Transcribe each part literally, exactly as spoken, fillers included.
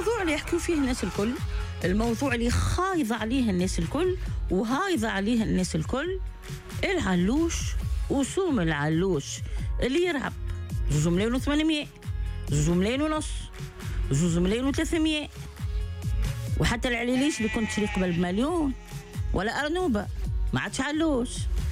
الموضوع اللي يحكوا فيه الناس الكل، الموضوع اللي خايض عليه الناس الكل وهايض عليه الناس الكل، العلوش وسوم العلوش اللي يرعب زوز ملايين وثمانمية، زوز ملايين ونص، زوز ملايين وثلاثمية، وحتى العليليش اللي كنت تشري قبل بمليون ولا أرنوبة ما عادش علوش.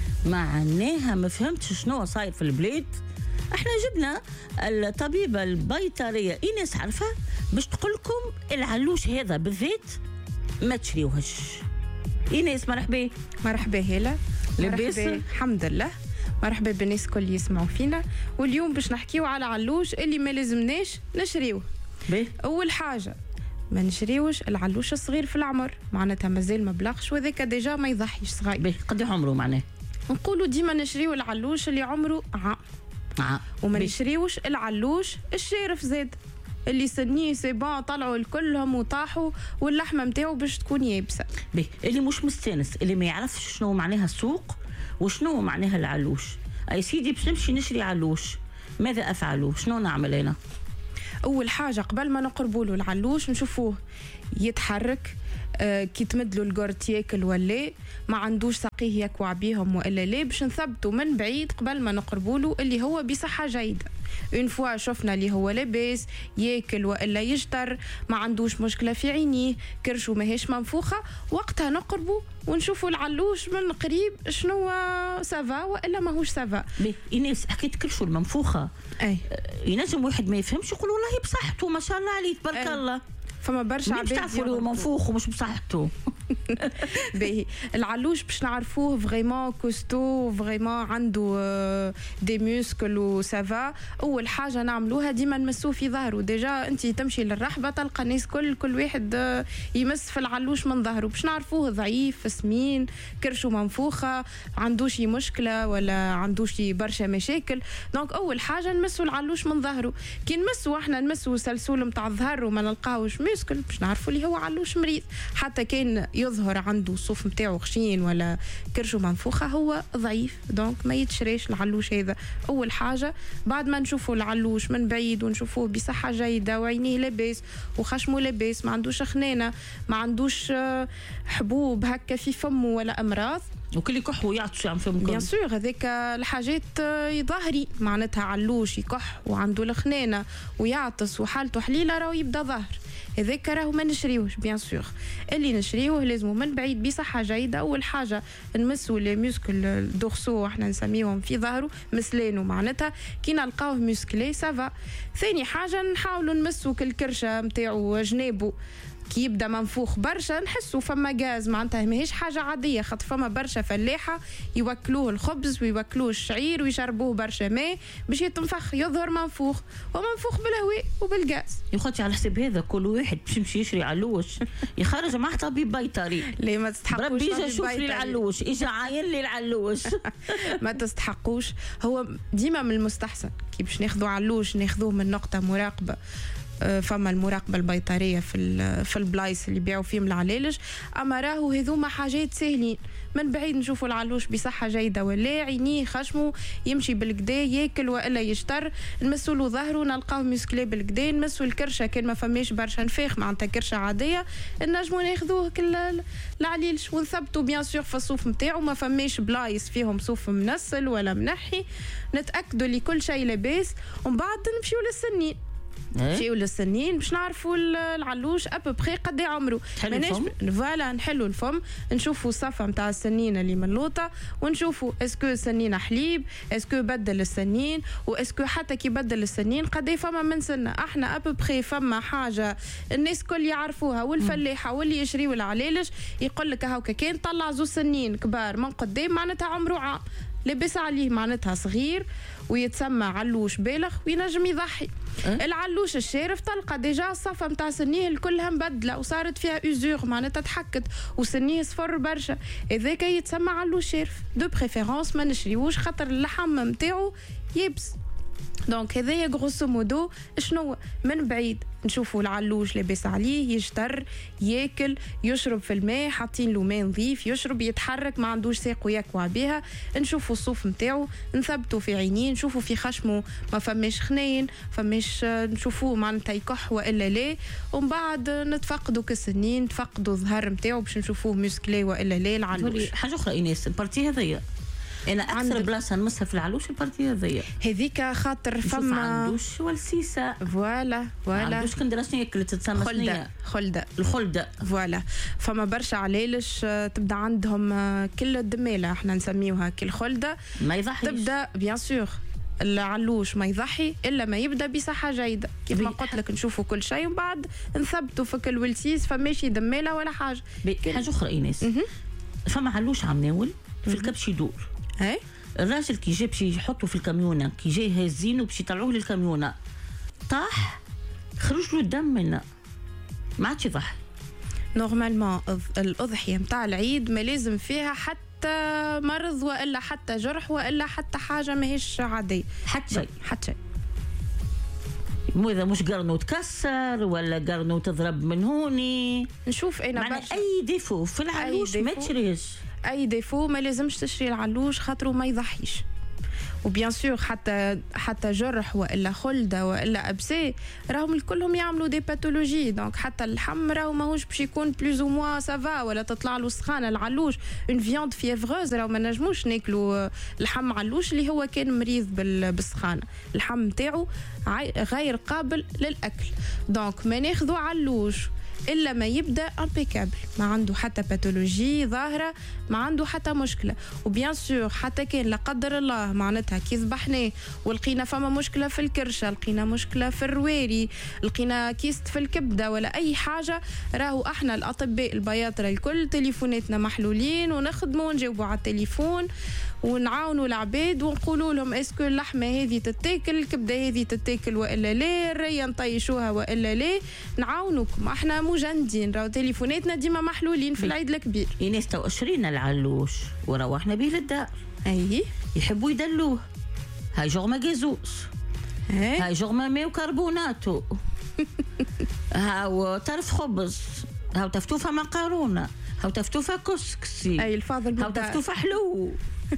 معناها ما فهمتش شنو صاير في البلاد. احنا جبنا الطبيبة البيطرية إيناس عرفة باش تقولكم العلوش هذا بالذات ما تشريوهش. إيناس مرحبا. مرحبا هلا. لاباس؟ الحمد لله. مرحبا بالناس الكل يسمعوا فينا، واليوم باش نحكيو على علوش اللي ما لازمناش نشريوه. بيه؟ أول حاجة ما نشريوش العلوش الصغير في العمر، معناتها مازال ما بلغش وذاك ديجا ما يضحيش صغير. بيه قد عمره معناه؟ نقولوا ديما نشريو العلوش اللي عمره عام. عام. وما بيه. نشريوش العلوش الشارف زاد اللي سنيه سي بون طلعوا الكلهم وطاحوا واللحمه نتاعو باش تكون يابسه. بيه اللي مش مستانس، اللي ما يعرفش شنو معناها السوق وشنو معناها العلوش. اي سيدي باش نمشي نشري علوش، ماذا افعل؟ شنو نعمل انا؟ اول حاجه قبل ما نقربوا له العلوش نشوفوه يتحرك، آه كي تمدلو القرط ياكل ولا ما عندوش ساقيه يكوع بيهم والا لا، باش نثبتوا من بعيد قبل ما نقربوا له اللي هو بصحه جيده. اون فوا شفنا اللي هو لاباس ياكل والا يجتر، ما عندوش مشكله في عينيه، كرشه ماهيش منفوخه، وقتها نقربوا ونشوفوا العلوش من قريب شنو سافا والا ماهوش سافا. ايناس حكيت كرشه المنفوخه، اي ينجم واحد ما يفهمش يقول والله بصحته ما شاء الله عليه تبارك الله، فما برشا عباد تعرفوا له منفوخ ومش بصحته. باهي العلوش باش نعرفوه فريمون كوستو، فريمون عنده دي موسكل وسافا. اول حاجه نعملوها ديما نمسوه في ظهره. ديجا انت تمشي للرحبه تلقى الناس كل كل واحد يمس في العلوش من ظهره باش نعرفوه ضعيف سمين، كرشه منفوخه، عندوش مشكله ولا عندوش برشا مشاكل. دونك اول حاجه نمسوا العلوش من ظهره. كي نمسوا احنا نمسوا سلسول متاع الظهر وما نلقاوش موسكل باش نعرفوا اللي هو علوش مريض. حتى كان يظهر عنده الصوف نتاعو خشين ولا كرشه منفوخه هو ضعيف، دونك ما يتشريش العلوش هذا. اول حاجه بعد ما نشوفوا العلوش من بعيد ونشوفوه بصحه جيده وعينيه لاباس وخشمه لاباس، ما عندوش خنانه، ما عندوش حبوب هكا في فمه ولا امراض، وكل يكح ويعطش عم فمكم. بيان سور هذاك الحاجات ظاهري، معناتها علوش يكح وعنده الخنانه ويعطس وحالته حليله راهو يبدا ظهر، هذاك راهو ما نشريوش. بيان سور اللي نشريوه لازم من بعيد بصحه جيده. اول حاجه نمسوا لي موسكل الدورسو احنا نسميهم في ظهره مسلانه، معناتها كي نلقاوه موسكلي سافا. ثاني حاجه نحاولوا نمسوا كل كرشه نتاعو جنابه كي يبدا منفوخ برشا نحسوا فما غاز، معناتها ماهيش حاجه عاديه، خاطر فما برشا فلاحه يوكلوه الخبز ويوكلوه الشعير ويشربوه برشا ماء باش يتنفخ يظهر منفوخ، ومنفوخ بالهواء وبالغاز. يا خوتي على حسب هذا كل واحد باش يمشي يشري علوش يخرج معاه طبيب بيطري. ليه ما تستحقوش؟ ربي اجا شوف لي العلوش، اجا عاين لي العلوش. ما تستحقوش. هو ديما من المستحسن كي باش ناخذوا علوش ناخذوه من نقطه مراقبه، فما المراقبه البيطريه في في البلايص اللي بيعوا فيهم العلاج. اما راهو هذوما حاجات سهلين، من بعيد نشوفوا العلوش بصحه جيده ولا عينيه خشمه يمشي بالكدا ياكل والا يشتر، نمسوا له ظهره نلقاو مسكلي بالكدا، نمسوا الكرشه كان ما فماش برشا نفاخ معناتها كرشه عاديه نجموا ناخذوه كل العليلش ونثبتوا بيان سور في الصوف نتاعو ما فماش بلايص فيهم صوف منسل ولا منحي، نتاكدوا لي كل شيء لاباس، ومن بعد نمشيو للسنين. نمشيو للسنين باش نعرفوا العلوش ابوبخي قد ايه عمره. ماناش فوالا نحلوا الفم نشوفوا الصفه نتاع السنين اللي من لوطه، ونشوفوا اسكو سنين حليب، اسكو بدل السنين، واسكو حتى كي بدل السنين قد ايه فما من سنه. احنا ابوبخي فما حاجه الناس كل يعرفوها والفلاحه واللي يشريوا العلالج يقول لك هاكا كان طلع زو سنين كبار من قدام معناتها عمره عام، لبس عليه معناتها صغير ويتسمى علوش بالغ وينجم يضحي. أه؟ العلوش الشارف تلقى ديجا الصفه نتاع سنيه الكلها مبدله وصارت فيها اوزور معناتها تحكت وسنيه صفر برشا، هذاك يتسمى علوش شارف. دو بريفيرونس ما نشريوش خاطر اللحم نتاعو يبس. دونك هذايا غروسو مودو شنو من بعيد نشوفوا العلوش لاباس عليه يجتر ياكل يشرب في الماء حاطين له ماء نظيف يشرب يتحرك ما عندوش ساق يكوى بها نشوفوا الصوف نتاعو نثبتوا في عينيه نشوفوا في خشمه ما فماش خنين فماش نشوفوه معناتها يكح والا لا ومن بعد نتفقدوا كسنين نتفقدوا الظهر نتاعو باش نشوفوه مسكلي والا لا العلوش. حاجه اخرى ايناس البارتي هذيا انا اكثر بلاصه نمسها في العلوش البارتي هذيا هذيك خاطر فما عندوش والسيسه فوالا فوالا عندوش كندير شنو ياكل تتسمى خلده خلده الخلده فوالا فما برشا علالش تبدا عندهم كل الدماله احنا نسميوها كل خلده ما يضحيش تبدا بيان سور العلوش ما يضحي الا ما يبدا بصحه جيده كيف ما قلت لك نشوفوا كل شيء ومن بعد نثبتوا في كل ولسيس فماشي دماله ولا حاجه. حاجه اخرى ايناس فما علوش عم ناول في الكبش يدور اي الراجل كي جا باش يحطه في الكاميونه كي جاي هازينه باش يطلعوه للكاميونه طاح خرج له الدم منه ما عادش يضحي. نورمالمون الاضحيه نتاع العيد ما لازم فيها حتى مرض والا حتى جرح والا حتى حاجه ماهيش عاديه حتى شيء حتى شيء مو اذا مش قرنه تكسر ولا قرنه تضرب من هوني نشوف انا برشا اي ديفو في العلوش ما تشريش اي ديفو ما لازمش تشري العلوش خاطره ما يضحيش وبيان سور حتى حتى جرح والا خلده والا ابسي راهم الكلهم يعملوا دي باثولوجي دونك حتى اللحم راهو ماهوش باش يكون بلوز او موا سافا ولا تطلع له سخانه العلوش اون فياند فيفغوز راهو ما نجموش ناكلوا لحم علوش اللي هو كان مريض بالسخانه اللحم نتاعو غير قابل للاكل دونك ما ناخذوا علوش الا ما يبدا امبيكابل ما عنده حتى باثولوجي ظاهره ما عنده حتى مشكله وبيان سور حتى كان لا قدر الله معناتها كي ذبحناه ولقينا فما مشكله في الكرشه لقينا مشكله في الرواري لقينا كيست في الكبده ولا اي حاجه راهو احنا الاطباء البياطره الكل تليفوناتنا محلولين ونخدموا ونجاوبوا على التليفون ونعاونوا العباد ونقولوا لهم اسكو اللحمه هذه تتاكل الكبده هذه تتاكل والا لا الريه نطيشوها والا لا نعاونوكم احنا مجندين راهو تليفوناتنا ديما محلولين في العيد الكبير. ايناس تو شرينا العلوش وروحنا به للدار اي يحبوا يدلوه هاي جغمه جازوس هاي جغمه ماء وكربوناتو هاو طرف خبز هاو تفتوفه مقارونه هاو تفتوفه كسكسي اي الفاضل هاو تفتوفه حلو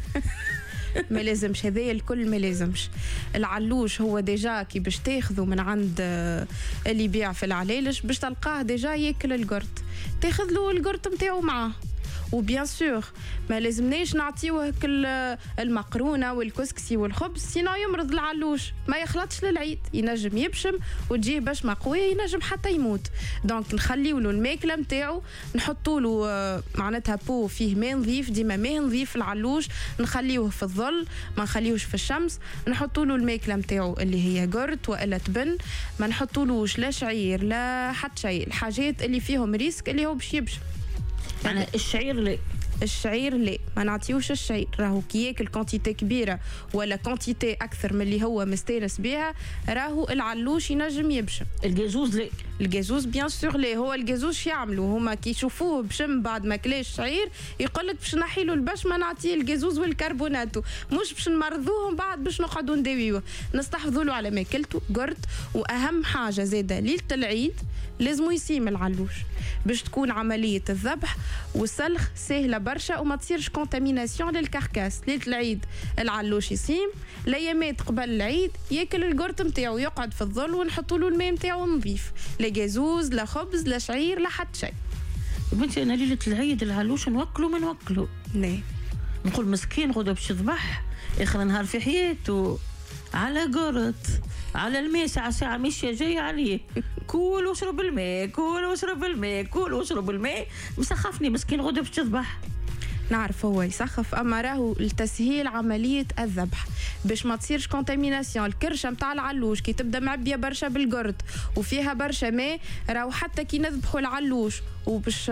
ما لازمش هذايا الكل ما لازمش العلوش هو ديجا كي باش تاخذه من عند اللي يبيع في العلالش باش تلقاه ديجا ياكل القرط تاخذ له القرط نتاعو معاه وبيان سور ما لازمناش نعطيوه كل المقرونه والكسكسي والخبز سينو يمرض العلوش ما يخلطش للعيد ينجم يبشم وتجيه بشمه قويه ينجم حتى يموت دونك نخليو له الماكله نتاعو نحطوا له معناتها بو فيه ماء نظيف ديما ماء نظيف العلوش نخليوه في الظل ما نخليوش في الشمس نحطوا له الماكله نتاعو اللي هي قرط والا تبن ما نحطولوش لا شعير لا حتى شيء الحاجات اللي فيهم ريسك اللي هو باش يبشم يعني الشعير لا الشعير لا ما نعطيوش الشعير راهو كي ياكل كونتيتي كبيره ولا كونتيتي اكثر من اللي هو مستانس بها راهو العلوش ينجم يبشم. الجازوز لا الجازوز بيان سور لا هو الجازوز يعملوا هما كي يشوفوه بشم بعد ما كلاش شعير يقول لك باش نحيلو البشمه نعطيه الجازوز والكربوناتو مش باش نمرضوهم بعد باش نقعدوا نداويوه نستحفظوا له على ماكلته قرط واهم حاجه زاده ليله العيد لازم يسيم العلوش باش تكون عمليه الذبح والسلخ سهله برشا وما تصيرش كونتاميناسيون للكركاس ليله العيد العلوش يسيم الايامات قبل العيد ياكل القرط نتاعو يقعد في الظل ونحطوا له الماء نتاعو نظيف لا جازوز لا خبز لا شعير لا حتى شيء. بنتي انا ليله العيد العلوش نوكلو ما نوكلو لا نقول مسكين غدا باش يذبح اخر نهار في حياته على قرط على الماء ساعة ساعة ماشية جاية عليه كول واشرب الماء كول واشرب الماء كول واشرب الماء مسخفني مسكين غدا باش تذبح. نعرف هو يسخف اما راهو لتسهيل عمليه الذبح باش ما تصيرش كونتاميناسيون الكرشه نتاع العلوش كي تبدا معبيه برشا بالقرط وفيها برشا ماء راهو حتى كي نذبحوا العلوش وباش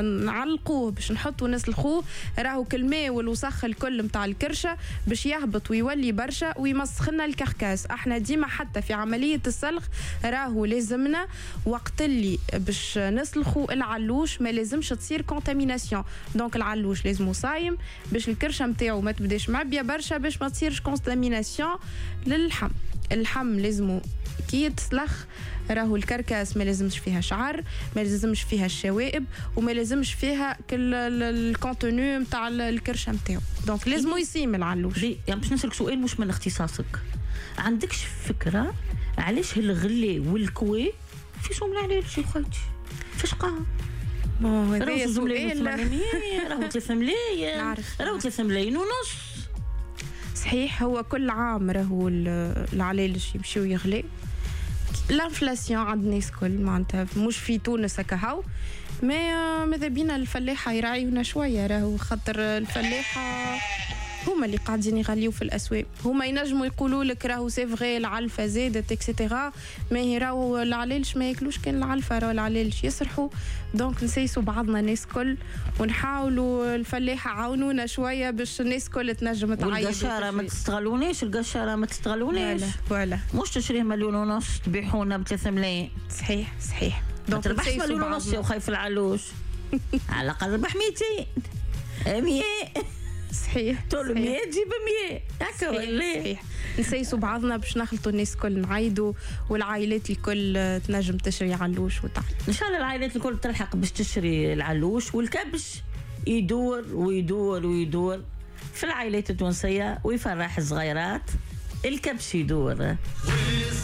نعلقوه باش نحطوا نسلخوه راهو كل الماء والوسخ الكل نتاع الكرشه باش يهبط ويولي برشا ويمسخنا الكركاس. احنا ديما حتى في عمليه السلخ راهو لازمنا وقت اللي باش نسلخوا العلوش ما لازمش تصير كونتاميناسيون دونك العلوش لازم صايم باش الكرشه نتاعو ما تبداش معبيه برشا باش ما تصيرش كونتاميناسيون للحم. اللحم لازمه كي يتسلخ راهو الكركاس ما لازمش فيها شعر، ما لازمش فيها الشوائب، وما لازمش فيها كل الكونتوني نتاع الكرشه نتاعو. دونك لازمو يسيم العلوش. يعني باش نسالك سؤال مش من اختصاصك، عندكش فكره علاش هالغلي والكوي في سوم العلالش يا خويتي؟ فاش قاع؟ راهو هذا سؤال، راهو ثلاثة ملايين، راهو ثلاثة ملايين ونص. صحيح، هو كل عام راهو العلالش يمشيو يغلي. الانفلاسيون عند الناس كل معناتها مش في تونس هكا هاو، ما ماذا بينا الفلاحه يراعيونا شويه، راهو خاطر الفلاحه هما اللي قاعدين يغليو في الاسواق. هما ينجموا يقولوا لك راهو سي فغي العلفه زادت اكسيتيرا، ما هي راهو العلالش ما ياكلوش كان العلفه، راهو العلالش يسرحوا. دونك نسيسوا بعضنا الناس كل، ونحاولوا الفلاحه عاونونا شويه باش الناس كل تنجم تعيش. القشاره ما تستغلونيش، القشاره ما تستغلونيش، ولا مش تشريه مليون ونص تبيعونا بثلاثة ملايين. صحيح صحيح. دونك تربح مليون ونص يا خايف العلوش. على الاقل ربح مئتين مية. صحيح، تقول مية تجيب مية هكا ولا؟ صحيح. نسيسوا بعضنا باش نخلطوا الناس الكل نعيدوا، والعائلات الكل تنجم تشري علوش وتعال. ان شاء الله العائلات الكل تلحق باش تشري العلوش، والكبش يدور ويدور ويدور في العائلات التونسيه ويفرح الصغيرات. الكبش يدور.